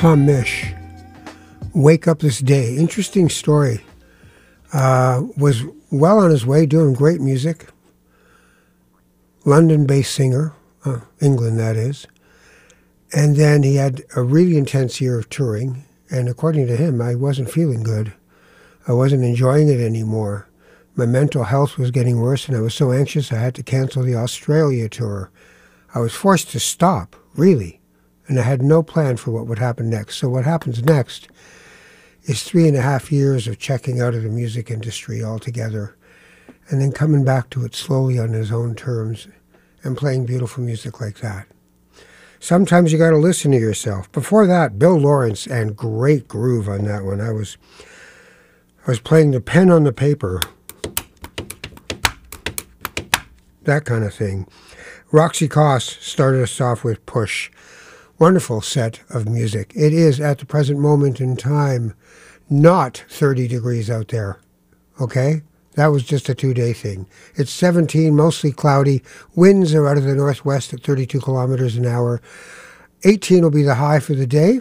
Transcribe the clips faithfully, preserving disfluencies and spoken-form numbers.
Tom Misch, Wake Up This Day. Interesting story. Uh, was well on his way, doing great music. London-based singer, uh, England that is. And then he had a really intense year of touring. And according to him, I wasn't feeling good. I wasn't enjoying it anymore. My mental health was getting worse, and I was so anxious I had to cancel the Australia tour. I was forced to stop, really. And I had no plan for what would happen next. So what happens next is three and a half years of checking out of the music industry altogether, and then coming back to it slowly on his own terms and playing beautiful music like that. Sometimes you got to listen to yourself. Before that, Bill Lawrence, and great groove on that one. I was, I was playing the pen on the paper, that kind of thing. Roxy Koss started us off with Push. Wonderful set of music. It is, at the present moment in time, not thirty degrees out there, okay? That was just a two-day thing. It's seventeen, mostly cloudy. Winds are out of the northwest at thirty-two kilometers an hour. eighteen will be the high for the day.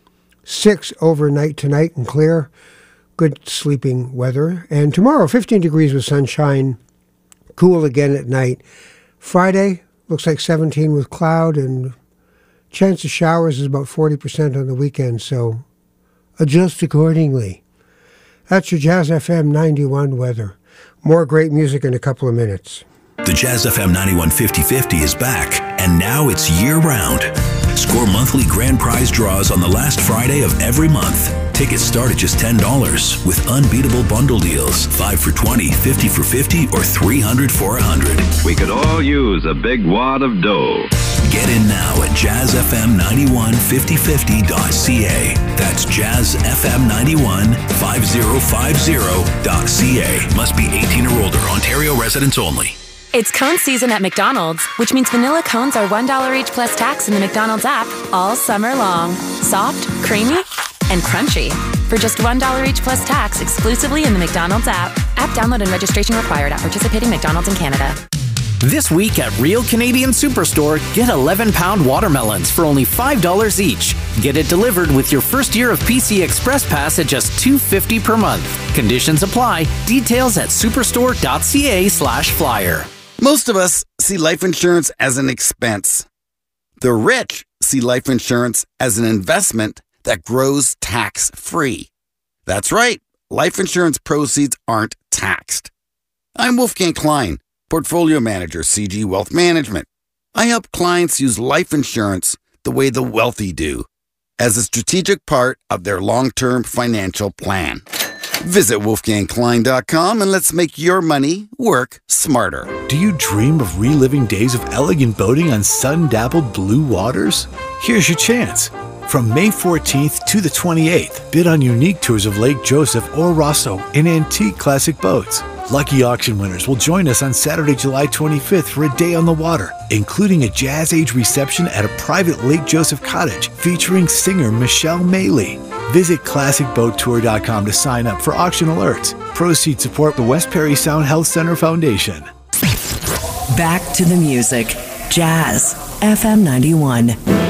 six overnight tonight and clear. Good sleeping weather. And tomorrow, fifteen degrees with sunshine. Cool again at night. Friday, looks like seventeen with cloud, and chance of showers is about forty percent on the weekend, so adjust accordingly. That's your Jazz F M ninety-one weather. More great music in a couple of minutes. The Jazz F M ninety-one fifty fifty is back, and now it's year-round. Score monthly grand prize draws on the last Friday of every month. Tickets start at just ten dollars with unbeatable bundle deals. five for twenty, fifty for fifty, or three hundred for one hundred. We could all use a big wad of dough. Get in now at jazz f m ninety-one fifty fifty dot c a. That's jazz f m ninety-one fifty fifty dot c a. Must be eighteen or older. Ontario residents only. It's cone season at McDonald's, which means vanilla cones are one dollar each plus tax in the McDonald's app all summer long. Soft, creamy, and crunchy. For just one dollar each plus tax exclusively in the McDonald's app. App download and registration required at participating McDonald's in Canada. This week at Real Canadian Superstore, get eleven pound watermelons for only five dollars each. Get it delivered with your first year of P C Express Pass at just two dollars and fifty cents per month. Conditions apply. Details at superstore dot c a slash flyer. Most of us see life insurance as an expense. The rich see life insurance as an investment that grows tax-free. That's right. Life insurance proceeds aren't taxed. I'm Wolfgang Klein, Portfolio Manager, C G Wealth Management. I help clients use life insurance the way the wealthy do, as a strategic part of their long-term financial plan. Visit wolfgang klein dot com and let's make your money work smarter. Do you dream of reliving days of elegant boating on sun-dappled blue waters? Here's your chance. From May fourteenth to the twenty-eighth, bid on unique tours of Lake Joseph or Rosso in antique classic boats. Lucky auction winners will join us on Saturday, July twenty-fifth for a day on the water, including a Jazz Age reception at a private Lake Joseph cottage featuring singer Michelle Maley. Visit classic boat tour dot com to sign up for auction alerts. Proceeds support the West Perry Sound Health Center Foundation. Back to the music. Jazz F M ninety-one.